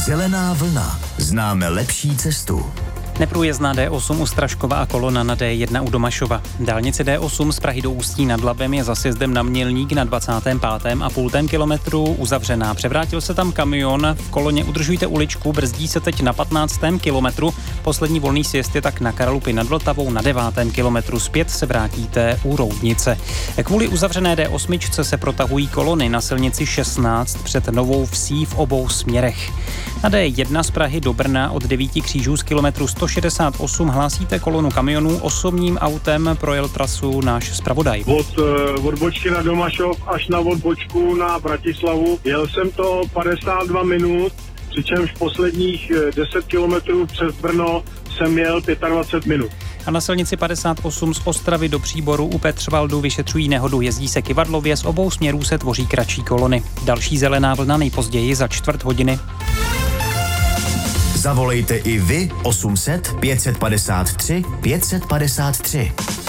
Zelená vlna. Známe lepší cestu. Neprůjezdná D8 u Straškova a kolona na D1 u Domašova. Dálnice D8 z Prahy do Ústí nad Labem je za sjezdem na Mělník na 25,5 kilometru uzavřená. Převrátil se tam kamion, v koloně udržujte uličku, brzdí se teď na 15. kilometru. Poslední volný sjezd je tak na Karalupy nad Vltavou na 9. kilometru. Zpět se vrátíte u Roudnice. Kvůli uzavřené D8 se protahují kolony na silnici 16 před Novou Vsí v obou směrech. Na D1 z Prahy do Brna od 9 křížů z kilometru 168 hlásíte kolonu kamionů. Osobním autem projel trasu náš zpravodaj. Od odbočky na Domašov až na odbočku na Bratislavu. Jel jsem to 52 minut, přičemž posledních 10 kilometrů přes Brno jsem jel 25 minut. A na silnici 58 z Ostravy do Příboru u Petřvaldu vyšetřují nehodu. Jezdí se kyvadlově, z obou směrů se tvoří kratší kolony. Další zelená vlna nejpozději za 1/4 hodiny. Zavolejte i vy 800 553 553.